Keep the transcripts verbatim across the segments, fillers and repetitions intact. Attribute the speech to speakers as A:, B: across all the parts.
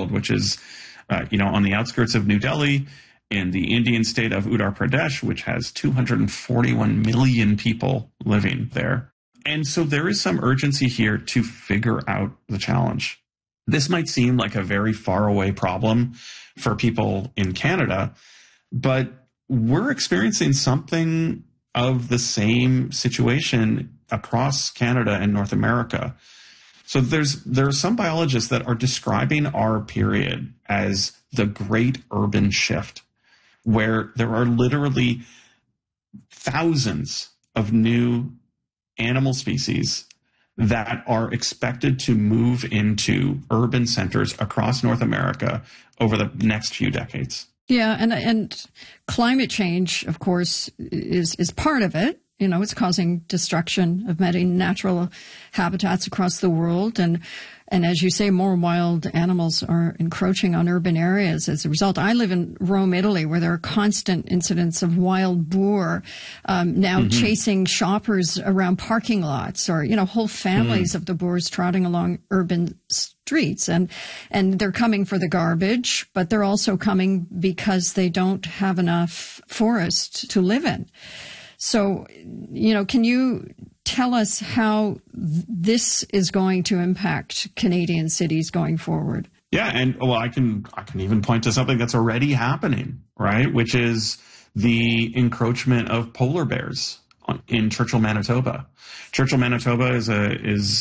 A: world, which is, uh, you know, on the outskirts of New Delhi in the Indian state of Uttar Pradesh, which has two hundred forty-one million people living there. And so there is some urgency here to figure out the challenge. This might seem like a very far away problem for people in Canada, but we're experiencing something of the same situation across Canada and North America. So there's there are some biologists that are describing our period as the great urban shift, where there are literally thousands of new animal species that are expected to move into urban centers across North America over the next few decades.
B: Yeah, and and climate change, of course, is is part of it. You know, it's causing destruction of many natural habitats across the world. And, and as you say, more wild animals are encroaching on urban areas as a result. I live in Rome, Italy, where there are constant incidents of wild boar, um, now mm-hmm. chasing shoppers around parking lots, or, you know, whole families mm. of the boars trotting along urban streets. And, and they're coming for the garbage, but they're also coming because they don't have enough forest to live in. So, you know, can you tell us how th- this is going to impact Canadian cities going forward?
A: Yeah, and well, I can I can even point to something that's already happening, right? Which is the encroachment of polar bears in Churchill, Manitoba. Churchill, Manitoba is a is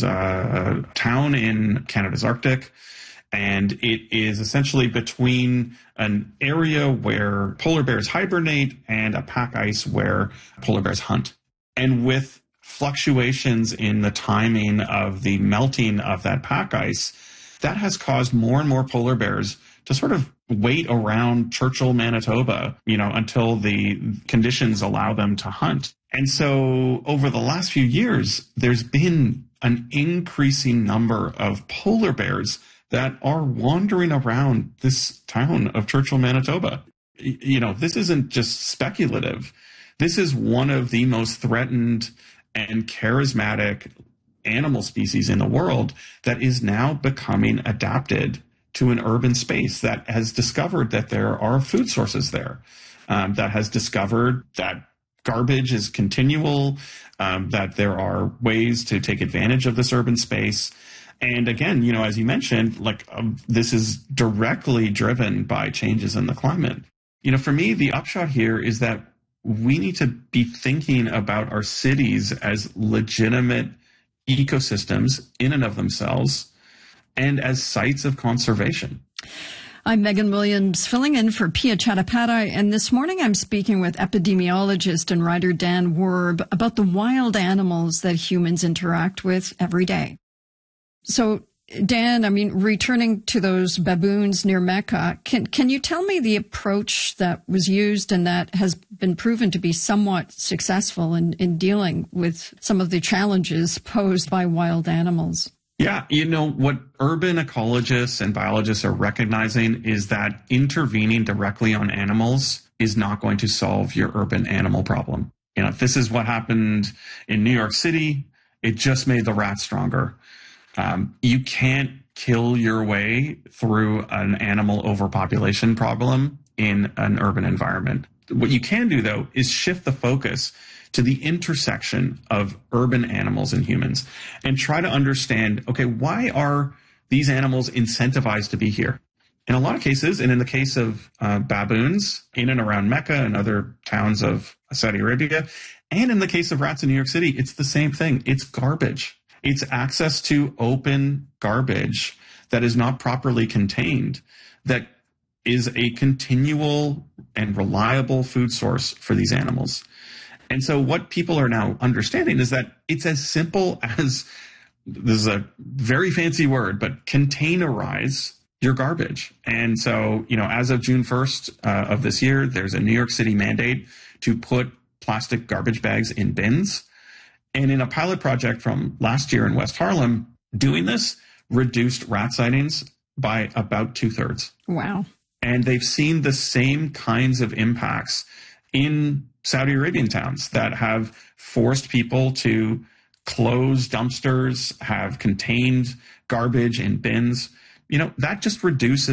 A: a town in Canada's Arctic. And it is essentially between an area where polar bears hibernate and a pack ice where polar bears hunt. And with fluctuations in the timing of the melting of that pack ice, that has caused more and more polar bears to sort of wait around Churchill, Manitoba, you know, until the conditions allow them to hunt. And so over the last few years, there's been an increasing number of polar bears that are wandering around this town of Churchill, Manitoba. You know, this isn't just speculative. This is one of the most threatened and charismatic animal species in the world that is now becoming adapted to an urban space, that has discovered that there are food sources there, um, that has discovered that garbage is continual, um, that there are ways to take advantage of this urban space. And again, you know, as you mentioned, like um, this is directly driven by changes in the climate. You know, for me, the upshot here is that we need to be thinking about our cities as legitimate ecosystems in and of themselves and as sites of conservation.
B: I'm Megan Williams, filling in for Pia Chattopadhyay, and this morning I'm speaking with epidemiologist and writer Dan Werb about the wild animals that humans interact with every day. So, Dan, I mean, returning to those baboons near Mecca, can can you tell me the approach that was used and that has been proven to be somewhat successful in, in dealing with some of the challenges posed by wild animals?
A: Yeah, you know, what urban ecologists and biologists are recognizing is that intervening directly on animals is not going to solve your urban animal problem. You know, if this is what happened in New York City, it just made the rats stronger. Um, you can't kill your way through an animal overpopulation problem in an urban environment. What you can do, though, is shift the focus to the intersection of urban animals and humans and try to understand, okay, why are these animals incentivized to be here? In a lot of cases, and in the case of uh, baboons in and around Mecca and other towns of Saudi Arabia, and in the case of rats in New York City, it's the same thing. It's garbage. It's access to open garbage that is not properly contained, that is a continual and reliable food source for these animals. And so what people are now understanding is that it's as simple as, this is a very fancy word, but containerize your garbage. And so, you know, as of June first uh, of this year, there's a New York City mandate to put plastic garbage bags in bins. And in a pilot project from last year in West Harlem, doing this reduced rat sightings by about two thirds.
B: Wow.
A: And they've seen the same kinds of impacts in Saudi Arabian towns that have forced people to close dumpsters, have contained garbage in bins. You know, that just reduces